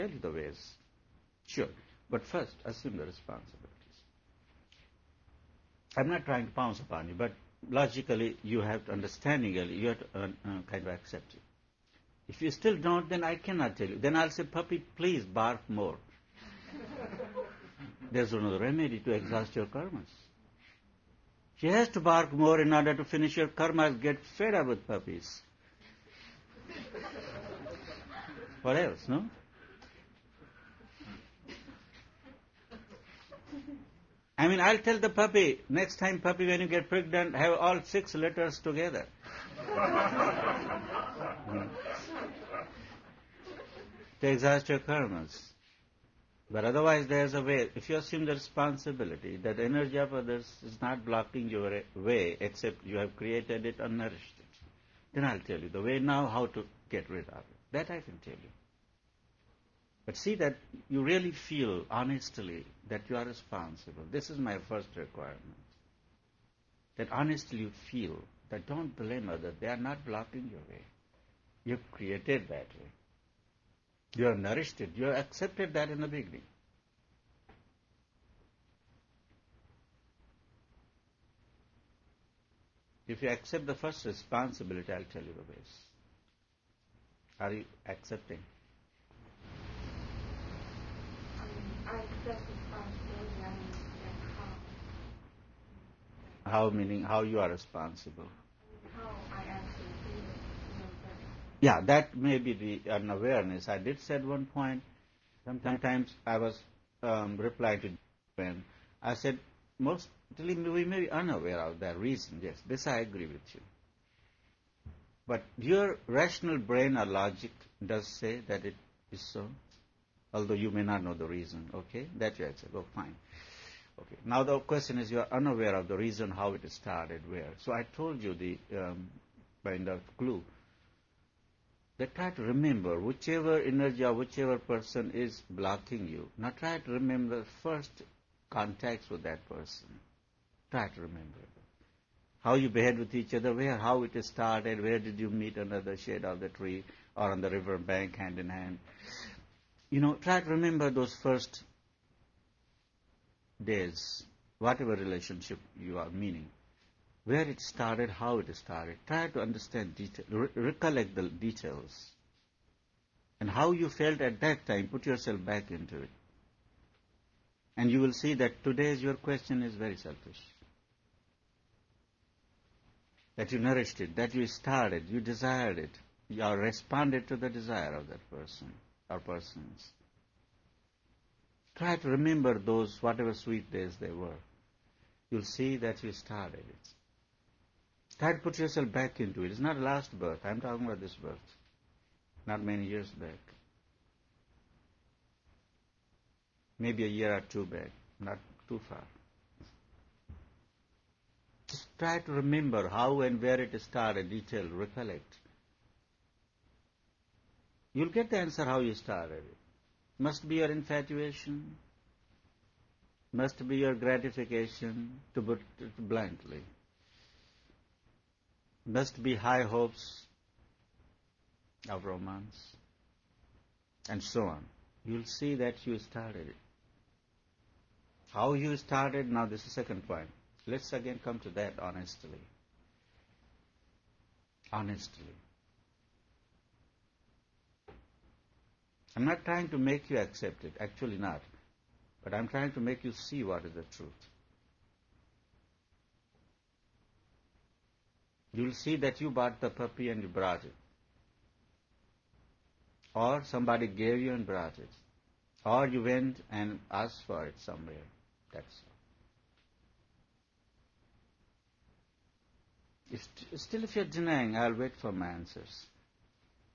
tell you the ways. Sure. But first, assume the responsibilities. I'm not trying to pounce upon you, but logically, you have to, understandingly, you have to kind of accept it. If you still don't, then I cannot tell you. Then I'll say, puppy, please bark more. There's another remedy to exhaust your karmas. She has to bark more in order to finish your karmas, get fed up with puppies. What else, no? I mean, I'll tell the puppy, next time, puppy, when you get pregnant, have all 6 letters together. To exhaust your karmas. But otherwise, there's a way. If you assume the responsibility that the energy of others is not blocking your way, except you have created it or nourished it, then I'll tell you the way now how to get rid of it. That I can tell you. But see that you really feel honestly that you are responsible. This is my first requirement. That honestly you feel that don't blame others. They are not blocking your way. You've created that way. You have nourished it. You have accepted that in the beginning. If you accept the first responsibility, I'll tell you the ways. Are you accepting? I accept responsibility. I mean, how? How meaning how you are responsible? How I actually feel it. Yeah, that may be the unawareness. I did said one point. Sometimes I was replying to when I said mostly we may be unaware of that reason. Yes, this I agree with you. But your rational brain or logic does say that it is so, although you may not know the reason. Okay, that you accept. Oh, fine. Okay. Now the question is, you are unaware of the reason how it started, where. So I told you the kind of clue. That try to remember whichever energy or whichever person is blocking you. Now try to remember first contacts with that person. Try to remember how you behaved with each other, how it started, where did you meet under the shade of the tree or on the river bank hand in hand. Try to remember those first days, whatever relationship you are meaning. Where it started, how it started. Try to understand detail, recollect the details. And how you felt at that time, put yourself back into it. And you will see that today's your question is very selfish. That you nourished it, that you started, you desired it. You responded to the desire of that person or persons. Try to remember those, whatever sweet days they were. You'll see that you started it. Try to put yourself back into it. It's not last birth. I'm talking about this birth. Not many years back. Maybe a year or two back. Not too far. Just try to remember how and where it started, detail, recollect. You'll get the answer how you started it. Must be your infatuation. Must be your gratification, to put it bluntly. Must be high hopes of romance, and so on. You'll see that you started it. How you started, now this is the second point. Let's again come to that honestly. Honestly. I'm not trying to make you accept it, actually not. But I'm trying to make you see what is the truth. You'll see that you bought the puppy and you brought it. Or somebody gave you and brought it. Or you went and asked for it somewhere. That's all. Still if you're denying, I'll wait for my answers.